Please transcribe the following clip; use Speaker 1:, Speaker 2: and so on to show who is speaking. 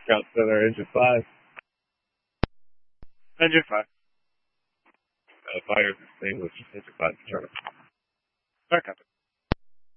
Speaker 1: Scout Center, Engine 5. Engine 5. Fire extinguished. Engine 5. Start up.